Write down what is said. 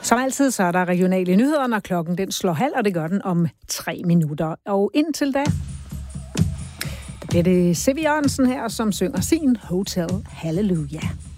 Som altid, så er der regionale nyheder, når klokken den slår halv, og det gør den om 3 minutter. Og indtil da, det er det Siv Jørgensen her, som synger sin Hotel Hallelujah.